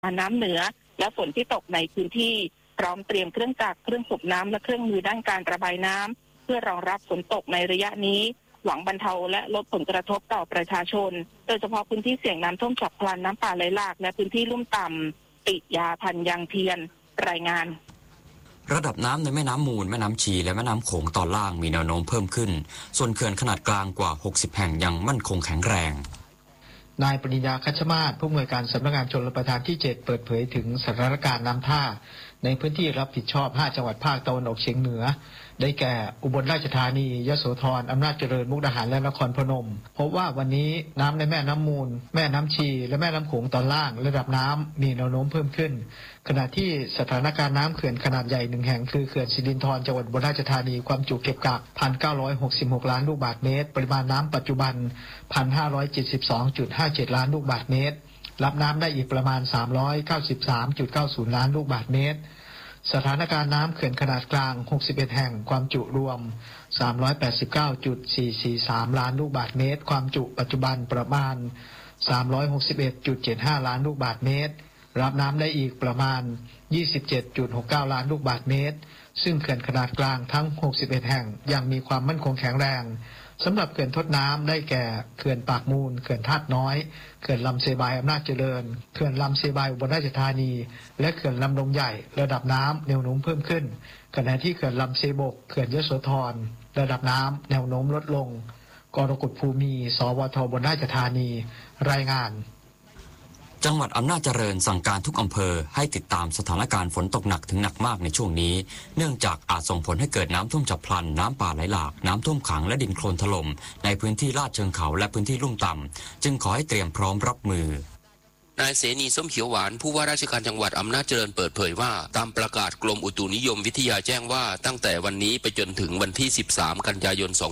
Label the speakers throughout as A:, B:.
A: น้ำเหนือและฝนที่ตกในพื้นที่พร้อมเตรียมเครื่องจักรเครื่องสูบน้ำและเครื่องมือด้านการระบายน้ำเพื่อรองรับฝนตกในระยะนี้หวังบรรเทาและลดผลกระทบต่อประชาชนโดยเฉพาะพื้นที่เสี่ยงน้ำท่วมฉับพลันน้ำป่าไหลหลากและพื้นที่ลุ่มต่ำปิยาพันธ์ยังเทียนรายงาน
B: ระดับน้ำในแม่น้ำมูลแม่น้ำชีและแม่น้ำโขงตอนล่างมีแนวโน้มเพิ่มขึ้นส่วนเขื่อนขนาดกลางกว่า60แห่งยังมั่นคงแข็งแรง
C: นายปริญญาคัชมาศผู้อำนวยการสำนักงานชลประทานที่7เปิดเผยถึงสถานการณ์น้ำท่าในพื้นที่รับผิดชอบ5จังหวัดภาคตะวันออกเฉียงเหนือได้แก่อุบลราชธานียโสธรอำนาจเจริญมุกดาหารและนครพนมพบว่าวันนี้น้ำในแม่น้ำมูลแม่น้ำชีและแม่น้ำโขงตอนล่างระดับน้ำมีแนวโน้มเพิ่มขึ้นขณะที่สถานการณ์น้ำเขื่อนขนาดใหญ่1แห่งคือเขื่อนสิรินธรจังหวัดอุบลราชธานีความจุเก็บกัก 1,966 ล้านลูกบาศก์เมตรปริมาณน้ำปัจจุบัน 1,572.57 ล้านลูกบาศก์เมตรรับน้ำได้อีกประมาณ 393.90 ล้านลูกบาศก์เมตรสถานการณ์น้ำเขื่อนขนาดกลาง61แห่งความจุรวม 389.443 ล้านลูกบาศก์เมตรความจุปัจจุบันประมาณ 361.75 ล้านลูกบาศก์เมตรรับน้ำได้อีกประมาณ 27.69 ล้านลูกบาศก์เมตรซึ่งเขื่อนขนาดกลางทั้ง61แห่งยังมีความมั่นคงแข็งแรงสำหรับเขื่อนทดน้ำได้แก่เขื่อนปากมูลเขื่อนธาตุน้อยเขื่อนลำเซบายอำนาจเจริญเขื่อนลำเซบายอุบลราชธานีและเขื่อนลำดงใหญ่ระดับน้ำแนวโน้มเพิ่มขึ้นขณะที่เขื่อนลำเซบกเขื่อนยโสธรระดับน้ำแนวโน้มลดลงกรกฎภูมิสวทอุบลราชธานีรายงาน
B: จังหวัดอำนาจเจริญสั่งการทุกอำเภอให้ติดตามสถานการณ์ฝนตกหนักถึงหนักมากในช่วงนี้เนื่องจากอาจส่งผลให้เกิดน้ำท่วมฉับพลันน้ำป่าไหลหลากน้ำท่วมขังและดินโคลนถล่มในพื้นที่ลาดเชิงเขาและพื้นที่ลุ่มต่ำจึงขอให้เตรียมพร้อมรับมือน
D: ายเสนีส้มเขียวหวานผู้ว่าราชการจังหวัดอำนาจเจริญเปิดเผยว่าตามประกาศกรมอุตุนิยมวิทยาแจ้งว่าตั้งแต่วันนี้ไปจนถึงวันที่13กันยายน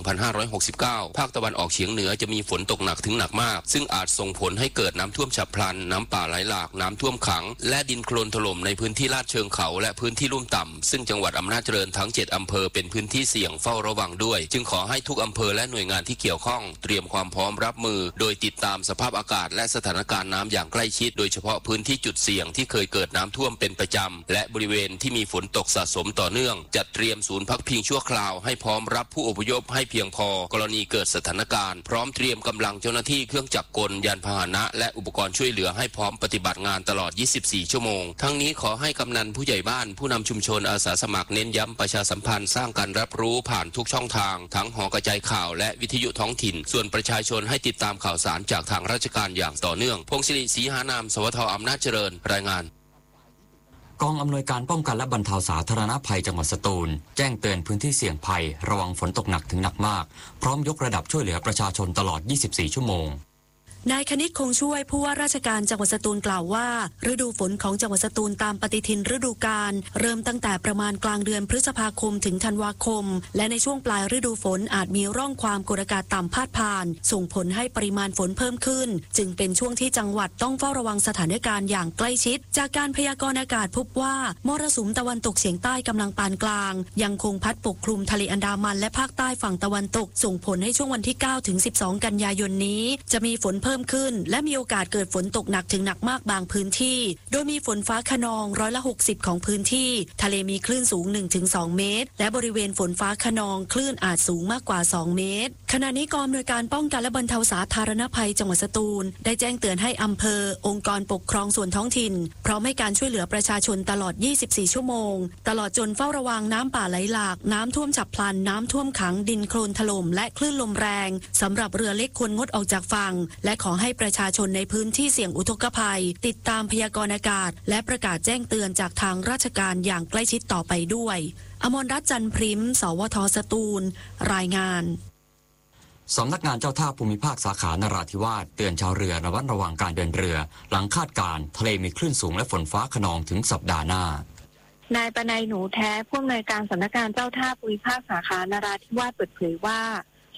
D: 2569ภาคตะวันออกเฉียงเหนือจะมีฝนตกหนักถึงหนักมากซึ่งอาจส่งผลให้เกิดน้ำท่วมฉับพลันน้ำป่าไหลหลากน้ำท่วมขังและดินโคลนถล่มในพื้นที่ลาดเชิงเขาและพื้นที่ลุ่มต่ำซึ่งจังหวัดอำนาจเจริญทั้ง7อำเภอเป็นพื้นที่เสี่ยงเฝ้าระวังด้วยจึงขอให้ทุกอำเภอและหน่วยงานที่เกี่ยวข้องเตรียมความพร้อมรับมือโดยติดตามสภาพอากาศและสถานการณ์น้ำอย่างใกล้ชิดโดยเฉพาะพื้นที่จุดเสี่ยงที่เคยเกิดน้ำท่วมเป็นประจำและบริเวณที่มีฝนตกสะสมต่อเนื่องจัดเตรียมศูนย์พักพิงชั่วคราวให้พร้อมรับผู้อพยพให้เพียงพอกรณีเกิดสถานการณ์พร้อมเตรียมกำลังเจ้าหน้าที่เครื่องจักรกลยานพาหนะและอุปกรณ์ช่วยเหลือให้พร้อมปฏิบัติงานตลอด24ชั่วโมงทั้งนี้ขอให้กำนันผู้ใหญ่บ้านผู้นำชุมชนอาสาสมัครเน้นย้ำประชาสัมพันธ์สร้างการรับรู้ผ่านทุกช่องทางทั้งหอกระจายข่าวและวิทยุท้องถิ่นส่วนประชาชนให้ติดตามข่าวสารจากทางราชการอย่างต่อเนื่องพงศิริศรีหานามสวทอำนาจเจริญรายงาน
B: กองอำนวยการป้องกันและบรรเทาสาธารณภัยจังหวัดสตูลแจ้งเตือนพื้นที่เสี่ยงภัยระวังฝนตกหนักถึงหนักมากพร้อมยกระดับช่วยเหลือประชาชนตลอด24ชั่วโมง
E: นายคณิตคงช่วยผู้ว่าราชการจังหวัดสตูลกล่าวว่าฤดูฝนของจังหวัดสตูลตามปฏิทินฤดูกาลเริ่มตั้งแต่ประมาณกลางเดือนพฤษภาคมถึงธันวาคมและในช่วงปลายฤดูฝนอาจมีร่องความกดอากาศต่ำพาดผ่านส่งผลให้ปริมาณฝนเพิ่มขึ้นจึงเป็นช่วงที่จังหวัดต้องเฝ้าระวังสถานการณ์อย่างใกล้ชิดจากการพยากรณ์อากาศพบว่ามรสุมตะวันตกเฉียงใต้กำลังปานกลางยังคงพัดปกคลุมทะเลอันดามันและภาคใต้ฝั่งตะวันตกส่งผลให้ช่วงวันที่9ถึง12กันยายนนี้จะมีฝนเพิ่มขึ้นและมีโอกาสเกิดฝนตกหนักถึงหนักมากบางพื้นที่โดยมีฝนฟ้าคะนอง60%ของพื้นที่ทะเลมีคลื่นสูง 1-2 เมตรและบริเวณฝนฟ้าคะนองคลื่นอาจสูงมากกว่า2เมตรขณะนี้กองอำนวยการป้องกันและบรรเทาสาธารณภัยจังหวัดสตูลได้แจ้งเตือนให้อำเภอองค์กรปกครองส่วนท้องถิ่นพร้อมให้การช่วยเหลือประชาชนตลอด24ชั่วโมงตลอดจนเฝ้าระวังน้ำป่าไหลหลากน้ำท่วมฉับพลันน้ำท่วมขังดินโคลนถล่มและคลื่นลมแรงสำหรับเรือเล็กควรงดออกจากฝั่งและขอให้ประชาชนในพื้นที่เสี่ยงอุทกภัยติดตามพยากรณ์อากาศและประกาศแจ้งเตือนจากทางราชการอย่างใกล้ชิดต่อไปด้วยอมรรัตน์จันทร์พริมสวทสตูลรายงาน
B: สำนักงานเจ้าท่าภูมิภาคสาขานราธิวาสเตือนชาวเรือระมัดระวังการเดินเรือหลังคาดการณ์ทะเลมีคลื่นสูงและฝนฟ้าคะนองถึงสัปดาห์หน้าน
A: ายปนัยหนูแท้ผู้อำนวยการสำนักงานเจ้าท่าภูมิภาคสาขานราธิวาสเปิดเผยว่าส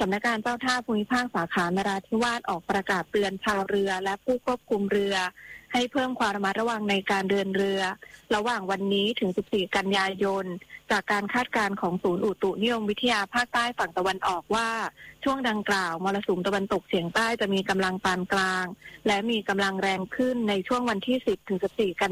A: สำนักงานเจ้าท่าภูมิภาคสาขานราธิวาสออกประกาศเตือนชาวเรือและผู้ควบคุมเรือให้เพิ่มความระมัดระวังในการเดินเรือระหว่างวันนี้ถึง 14 กันยายนจากการคาดการณ์ของศูนย์อุตุนิยมวิทยาภาคใต้ฝั่งตะวันออกว่าช่วงดังกล่าวมรสุมตะวันตกเฉียงใต้จะมีกำลังปานกลางและมีกำลังแรงขึ้นในช่วงวันที่ 10 ถึง 14 กัน